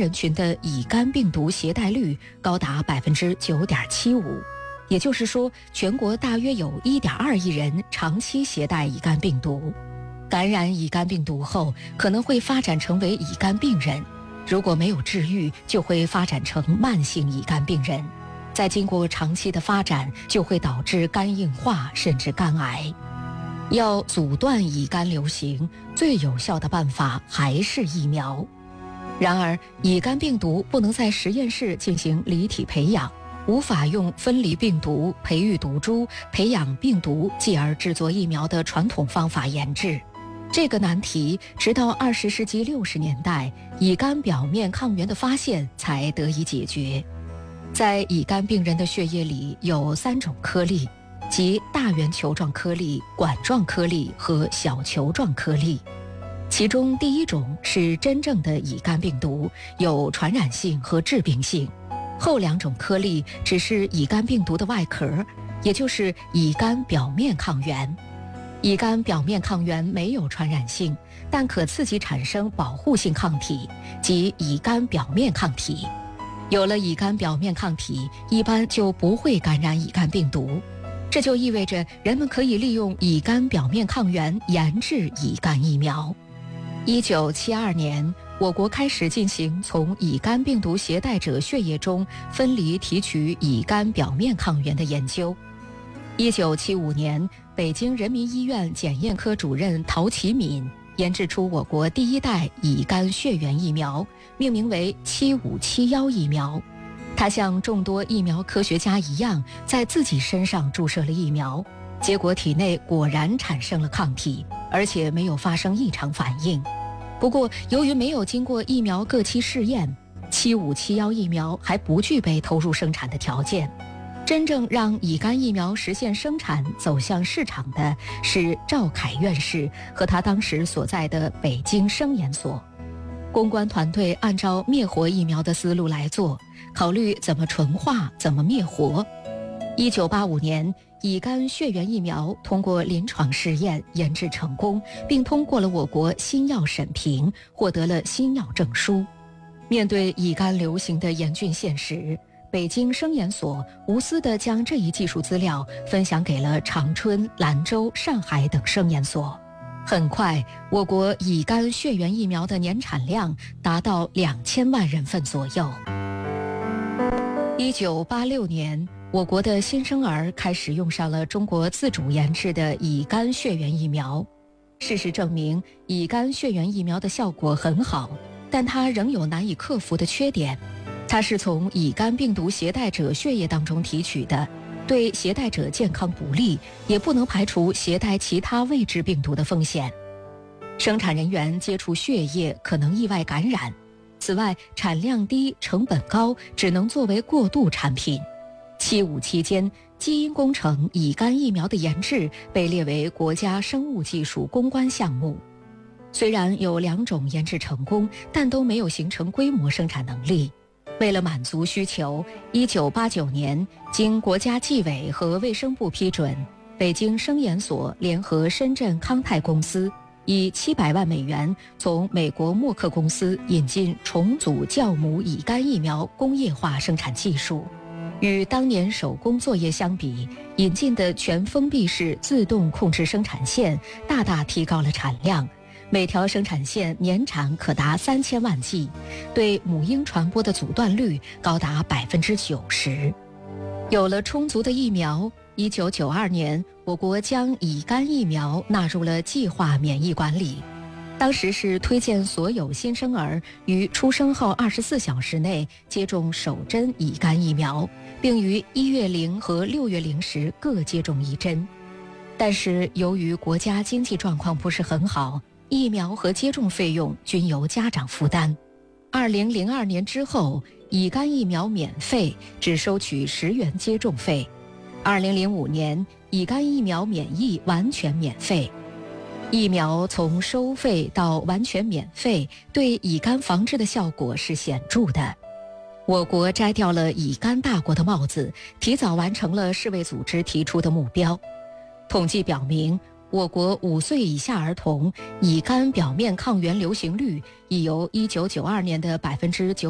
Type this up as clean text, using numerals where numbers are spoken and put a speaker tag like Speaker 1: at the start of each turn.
Speaker 1: 人群的乙肝病毒携带率高达 9.75%， 也就是说，全国大约有 1.2 亿人长期携带乙肝病毒。感染乙肝病毒后，可能会发展成为乙肝病人，如果没有治愈，就会发展成慢性乙肝病人。再经过长期的发展，就会导致肝硬化甚至肝癌。要阻断乙肝流行，最有效的办法还是疫苗。然而，乙肝病毒不能在实验室进行离体培养，无法用分离病毒、培育毒株、培养病毒继而制作疫苗的传统方法研制。这个难题直到20世纪60年代，乙肝表面抗原的发现才得以解决。在乙肝病人的血液里有3种颗粒，即大圆球状颗粒、管状颗粒和小球状颗粒。其中第一种是真正的乙肝病毒，有传染性和致病性。后2种颗粒只是乙肝病毒的外壳，也就是乙肝表面抗原。乙肝表面抗原没有传染性，但可刺激产生保护性抗体，即乙肝表面抗体。有了乙肝表面抗体，一般就不会感染乙肝病毒。这就意味着人们可以利用乙肝表面抗原研制乙肝疫苗。1972年，我国开始进行从乙肝病毒携带者血液中分离提取乙肝表面抗原的研究。1975年，北京人民医院检验科主任陶其敏研制出我国第1代乙肝血源疫苗，命名为7571疫苗。他像众多疫苗科学家一样，在自己身上注射了疫苗，结果体内果然产生了抗体，而且没有发生异常反应。不过，由于没有经过疫苗各期试验，7571疫苗还不具备投入生产的条件。真正让乙肝疫苗实现生产走向市场的是赵凯院士和他当时所在的北京生研所。公关团队按照灭活疫苗的思路来做，考虑怎么纯化，怎么灭活。1985年，乙肝血源疫苗通过临床试验研制成功，并通过了我国新药审评，获得了新药证书。面对乙肝流行的严峻现实，北京生研所无私地将这一技术资料分享给了长春、兰州、上海等生研所。很快，我国乙肝血源疫苗的年产量达到2000万人份左右。1986年，我国的新生儿开始用上了中国自主研制的乙肝血源疫苗。事实证明，乙肝血源疫苗的效果很好，但它仍有难以克服的缺点。它是从乙肝病毒携带者血液当中提取的，对携带者健康不利，也不能排除携带其他未知病毒的风险。生产人员接触血液可能意外感染。此外，产量低、成本高，只能作为过渡产品。75期间，基因工程乙肝疫苗的研制被列为国家生物技术攻关项目。虽然有2种研制成功，但都没有形成规模生产能力。为了满足需求，1989年，经国家纪委和卫生部批准，北京生研所联合深圳康泰公司，以700万美元从美国默克公司引进重组酵母乙肝疫苗工业化生产技术。与当年手工作业相比，引进的全封闭式自动控制生产线大大提高了产量。每条生产线年产可达3000万剂，对母婴传播的阻断率高达90%。有了充足的疫苗，1992年，我国将乙肝疫苗纳入了计划免疫管理。当时是推荐所有新生儿于出生后24小时内接种首针乙肝疫苗，并于1月0和6月0时各接种1针。但是由于国家经济状况不是很好，疫苗和接种费用均由家长负担。2002年之后，乙肝疫苗免费，只收取10元接种费。2005年，乙肝疫苗免疫完全免费。疫苗从收费到完全免费，对乙肝防治的效果是显著的。我国摘掉了乙肝大国的帽子，提早完成了世卫组织提出的目标。统计表明，我国5岁以下儿童乙肝表面抗原流行率已由1992年的9%